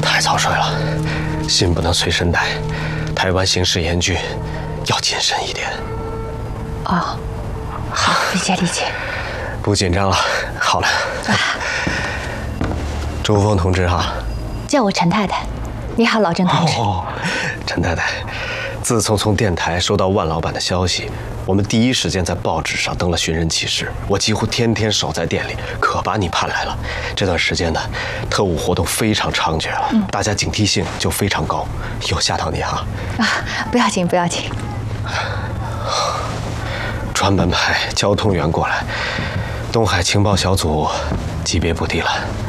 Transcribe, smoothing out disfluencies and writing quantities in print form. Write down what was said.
太早睡了，信不能随身带。台湾形势严峻，要谨慎一点。 哦，好，理解理解。 不紧张了，好了。周峰同志哈， 叫我陈太太。你好，老郑同志。 哦，陈太太，自从电台收到万老板的消息，我们第一时间在报纸上登了寻人启事。我几乎天天守在店里，可把你盼来了。这段时间呢，特务活动非常猖獗了，大家警惕性就非常高，有吓到你哈？ 啊，不要紧，不要紧。 专门派交通员过来，东海情报小组级别不低了。